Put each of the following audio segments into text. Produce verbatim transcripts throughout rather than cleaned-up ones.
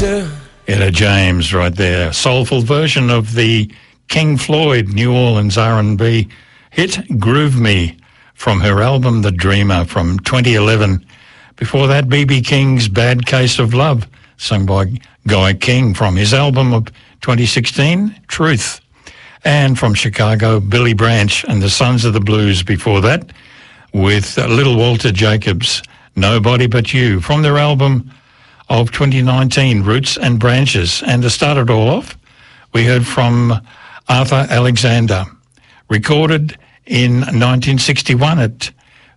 Georgia. Etta James right there. Soulful version of the King Floyd New Orleans R and B hit Groove Me from her album The Dreamer from twenty eleven. Before that, B B King's Bad Case of Love, sung by Guy King from his album of twenty sixteen, Truth. And from Chicago, Billy Branch and the Sons of the Blues before that, with Little Walter Jacobs, Nobody But You, from their album of twenty nineteen, Roots and Branches. And to start it all off, we heard from Arthur Alexander, recorded in nineteen sixty-one at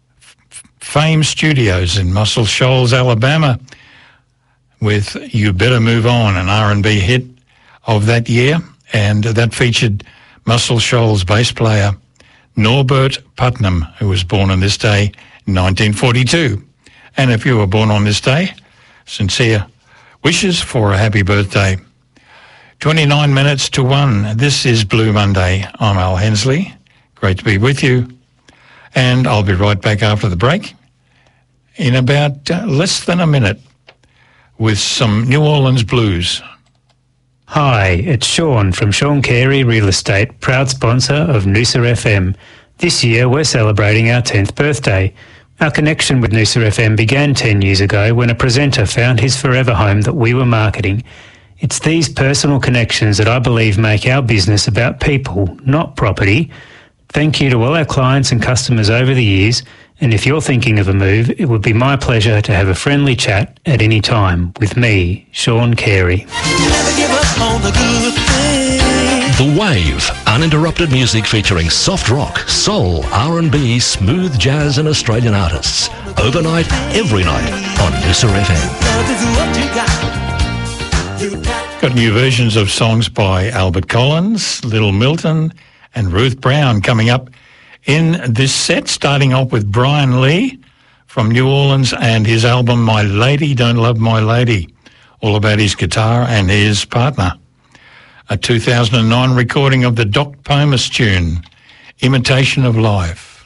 Fame Studios in Muscle Shoals, Alabama, with You Better Move On, an R and B hit of that year, and that featured Muscle Shoals bass player Norbert Putnam, who was born on this day in nineteen forty-two. And if you were born on this day, sincere wishes for a happy birthday. twenty-nine minutes to one. This is Blue Monday. I'm Al Hensley. Great to be with you. And I'll be right back after the break in about uh, less than a minute with some New Orleans blues. Hi, it's Sean from Sean Carey Real Estate, proud sponsor of Noosa F M. This year we're celebrating our tenth birthday. Our connection with Noosa F M began ten years ago when a presenter found his forever home that we were marketing. It's these personal connections that I believe make our business about people, not property. Thank you to all our clients and customers over the years, and if you're thinking of a move, it would be my pleasure to have a friendly chat at any time with me, Sean Carey. Never give up on the good thing. The Wave, uninterrupted music featuring soft rock, soul, R and B, smooth jazz and Australian artists. Overnight, every night on Noosa F M. Love is what you got. You got. Got new versions of songs by Albert Collins, Little Milton, and Ruth Brown coming up in this set, starting off with Brian Lee from New Orleans and his album My Lady Don't Love My Lady, all about his guitar and his partner. A two thousand nine recording of the Doc Pomus tune, Imitation of Life.